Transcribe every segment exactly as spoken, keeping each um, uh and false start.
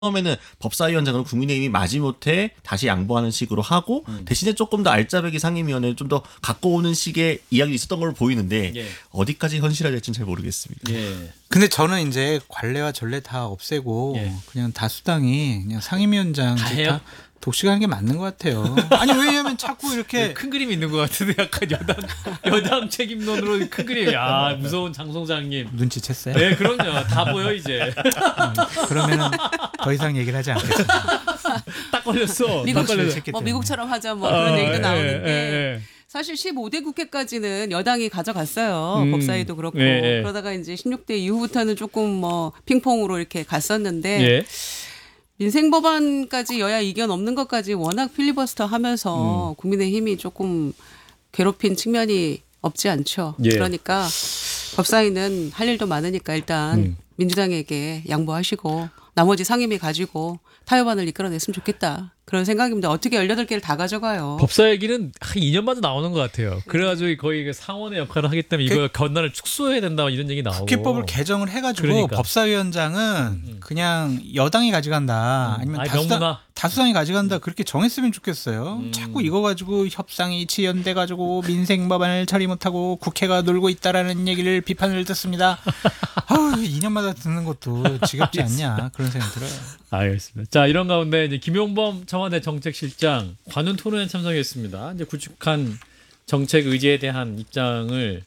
처음에는 법사위원장으로 국민의힘이 마지못해 다시 양보하는 식으로 하고 음. 대신에 조금 더 알짜배기 상임위원회를 좀 더 갖고 오는 식의 이야기 있었던 걸로 보이는데 예. 어디까지 현실화될지는 잘 모르겠습니다. 예. 근데 저는 이제 관례와 전례 다 없애고 예. 그냥 다수당이 그냥 상임위원장 다 해요? 다 독식하는 게 맞는 것 같아요. 아니 왜냐하면 자꾸 이렇게 큰 그림이 있는 것 같은데 약간 여당 여당 책임론으로 큰 그림. 야 무서운 장 소장님 눈치챘어요? 네 그럼요. 다 보여 이제. 그러면은 더 이상 얘기를 하지 않겠습니다. 딱 걸렸어. 미국, 딱 걸렸어. 뭐 미국처럼 하자 뭐 그런 어, 얘기도 예, 나오는데 예, 예. 사실 십오 대 국회까지는 여당이 가져갔어요. 음, 법사위도 그렇고 예, 예. 그러다가 이제 십육 대 이후부터는 조금 뭐 핑퐁으로 이렇게 갔었는데. 예. 민생법안까지 여야 이견 없는 것까지 워낙 필리버스터 하면서 음. 국민의힘이 조금 괴롭힌 측면이 없지 않죠. 예. 그러니까 법사위는 할 일도 많으니까 일단 음. 민주당에게 양보하시고 나머지 상임위 가지고 타협안을 이끌어냈으면 좋겠다. 그런 생각입니다. 어떻게 열여덟 개를 다 가져가요. 법사 얘기는 한 이 년마다 나오는 것 같아요. 그래가지고 거의 상원의 역할을 하기 때문에 이거 그, 권한을 축소해야 된다 이런 얘기 나오고. 국회법을 개정을 해가지고 그러니까. 법사위원장은 음. 그냥 여당이 가져간다. 음. 아니면 아니, 다수당, 다수당이 가져간다. 그렇게 정했으면 좋겠어요. 음. 자꾸 이거 가지고 협상이 지연돼가지고 민생법안을 처리 못하고 국회가 놀고 있다라는 얘기를 비판을 듣습니다. 아우, 이 년마다 듣는 것도 지겹지 않냐 그런 생각이 들어요. 알겠습니다. 자 이런 가운데 이제 김용범 청와대 정책실장 관훈 토론에 참석했습니다. 이제 구축한 정책 의지에 대한 입장을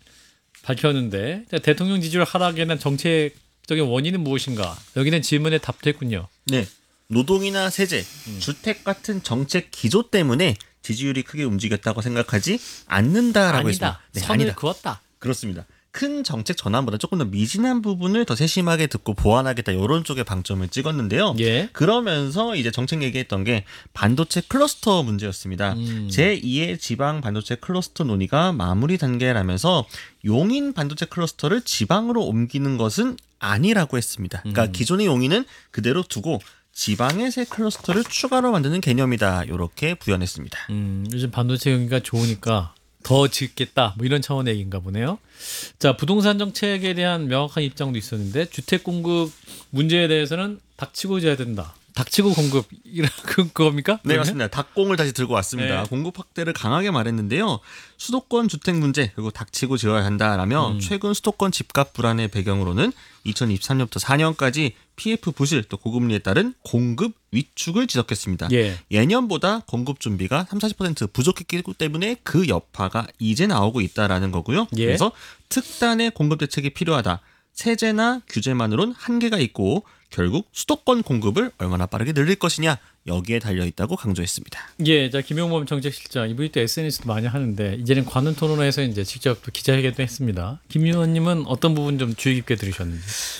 밝혔는데 대통령 지지율 하락에 대한 정책적인 원인은 무엇인가? 여기는 질문에 답도 했군요. 네, 노동이나 세제, 음. 주택 같은 정책 기조 때문에 지지율이 크게 움직였다고 생각하지 않는다라고 했습니다. 네, 선을 아니다. 그었다. 그렇습니다. 큰 정책 전환보다 조금 더 미진한 부분을 더 세심하게 듣고 보완하겠다 이런 쪽에 방점을 찍었는데요. 예. 그러면서 이제 정책 얘기했던 게 반도체 클러스터 문제였습니다. 음. 제이의 지방 반도체 클러스터 논의가 마무리 단계라면서 용인 반도체 클러스터를 지방으로 옮기는 것은 아니라고 했습니다. 그러니까 음. 기존의 용인은 그대로 두고 지방의 새 클러스터를 추가로 만드는 개념이다. 이렇게 부연했습니다. 음, 요즘 반도체 경기가 좋으니까 더 짓겠다 뭐 이런 차원의 얘기인가 보네요. 자 부동산 정책에 대한 명확한 입장도 있었는데 주택 공급 문제에 대해서는 닥치고 져야 된다. 닥치고 공급 이런 그겁니까? 네 맞습니다. 닥공을 다시 들고 왔습니다. 네. 공급 확대를 강하게 말했는데요. 수도권 주택 문제 그리고 닥치고 지어야 한다라며 음. 최근 수도권 집값 불안의 배경으로는 이천이십삼 년부터 사 년까지 피에프 부실 또 고금리에 따른 공급 위축을 지적했습니다. 예. 예년보다 공급 준비가 삼사십 퍼센트 부족했기 때문에 그 여파가 이제 나오고 있다라는 거고요. 예. 그래서 특단의 공급 대책이 필요하다. 세제나 규제만으로는 한계가 있고 결국 수도권 공급을 얼마나 빠르게 늘릴 것이냐 여기에 달려있다고 강조했습니다. 예, 자 김용범 정책실장 이분이 또 에스엔에스도 많이 하는데 이제는 관훈 토론회에서 이제 직접 또 기자회견도 했습니다. 김 의원님은 어떤 부분 좀 주의 깊게 들으셨는지?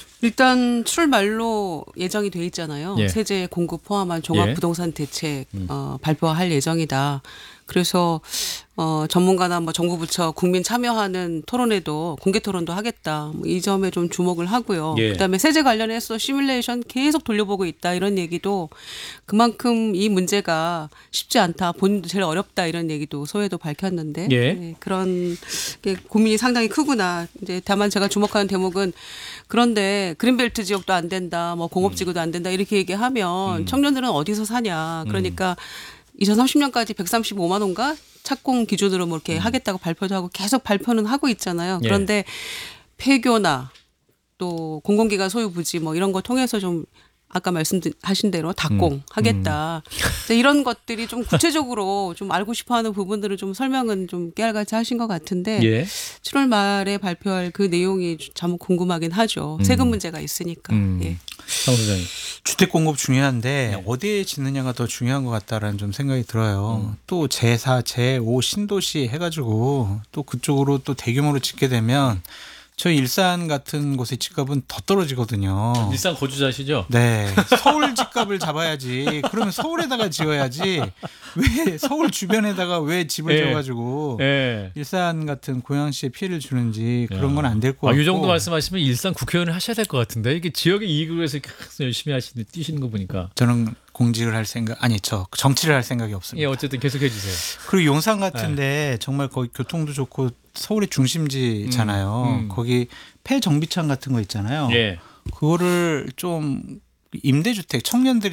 일단 칠 월 말로 예정이 돼 있잖아요. 예. 세제 공급 포함한 종합부동산 대책 음. 어, 발표할 예정이다. 그래서 어, 전문가나 뭐 정부 부처 국민 참여하는 토론회도 공개 토론도 하겠다. 뭐 이 점에 좀 주목을 하고요. 예. 그다음에 세제 관련해서 시뮬레이션 계속 돌려보고 있다 이런 얘기도 그만큼 이 문제가 쉽지 않다. 본인도 제일 어렵다 이런 얘기도 소회도 밝혔는데 예. 네, 그런 게 고민이 상당히 크구나. 이제 다만 제가 주목하는 대목은 그런데 그린벨트 지역도 안 된다. 뭐 공업지구도 안 된다. 이렇게 얘기하면 음. 청년들은 어디서 사냐. 그러니까 음. 이천삼십 년까지 백삼십오만 원가 착공 기준으로 뭐 이렇게 음. 하겠다고 발표도 하고 계속 발표는 하고 있잖아요. 그런데 예. 폐교나 또 공공기관 소유 부지 뭐 이런 거 통해서 좀 아까 말씀하신 대로 닭공하겠다. 음. 이런 것들이 좀 구체적으로 좀 알고 싶어하는 부분들을 좀 설명은 좀 깨알같이 하신 것 같은데 예. 칠월 말에 발표할 그 내용이 참 궁금하긴 하죠. 음. 세금 문제가 있으니까. 음. 예. 장 소장님. 주택 공급 중요한데 네. 어디에 짓느냐가 더 중요한 것 같다라는 좀 생각이 들어요. 음. 또 제사, 제오 신도시 해가지고 또 그쪽으로 또 대규모로 짓게 되면 저희 일산 같은 곳의 집값은 더 떨어지거든요. 일산 거주자시죠? 네. 서울 집값을 잡아야지. 그러면 서울에다가 지어야지. 왜 서울 주변에다가 왜 집을 예. 지어가지고 예. 일산 같은 고양시에 피해를 주는지 그런 건 안 될 것 같고. 아, 이 정도 말씀하시면 일산 국회의원을 하셔야 될 것 같은데 이게 지역의 이익을 위해서 열심히 하시는 뛰시는 거 보니까. 저는 공직을 할 생각 아니 저 정치를 할 생각이 없습니다. 예, 어쨌든 계속해 주세요. 그리고 용산 같은데 네. 정말 거기 교통도 좋고 서울의 중심지잖아요. 음, 음. 거기 폐정비창 같은 거 있잖아요. 예. 그거를 좀 임대주택 청년들이